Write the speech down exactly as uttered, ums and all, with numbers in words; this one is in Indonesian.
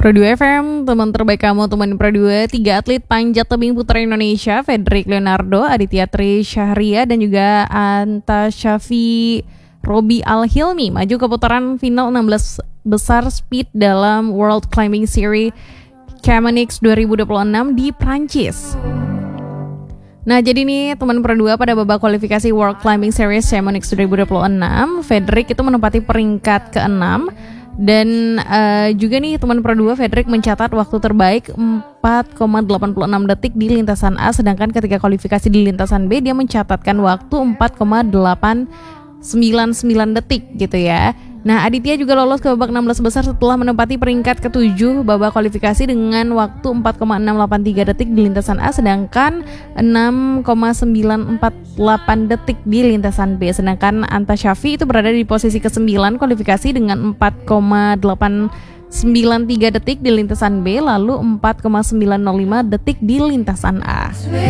Pro dua F M, teman terbaik kamu, teman Pro dua. Tiga atlet panjat tebing putra Indonesia, Fedrik Leonardo, Aditya Tri Syahria, dan juga Anta Syafi Robi Al-Hilmi maju ke putaran final enam belas besar speed dalam World Climbing Series Chamonix dua ribu dua puluh enam di Prancis. Nah, jadi nih teman Pro dua, pada babak kualifikasi World Climbing Series Chamonix dua ribu dua puluh enam, Fedrik itu menempati peringkat keenam. Dan uh, juga nih teman Pro dua, Fedrik mencatat waktu terbaik empat koma delapan enam detik di lintasan A, sedangkan ketika kualifikasi di lintasan B dia mencatatkan waktu empat koma delapan sembilan sembilan detik gitu ya. Nah, Aditya juga lolos ke babak enam belas besar setelah menempati peringkat ketujuh babak kualifikasi dengan waktu empat koma enam delapan tiga detik di lintasan A, sedangkan enam koma sembilan empat delapan detik di lintasan B. Sedangkan Anta Syafi itu berada di posisi kesembilan kualifikasi dengan empat koma delapan sembilan tiga detik di lintasan B, lalu empat koma sembilan nol lima detik di lintasan A.